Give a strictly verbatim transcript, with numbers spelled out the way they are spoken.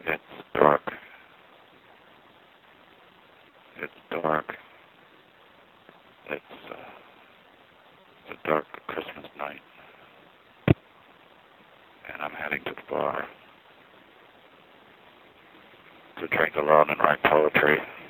It's dark. It's dark. It's, uh, it's a dark Christmas night. And I'm heading to the bar to drink alone and write poetry.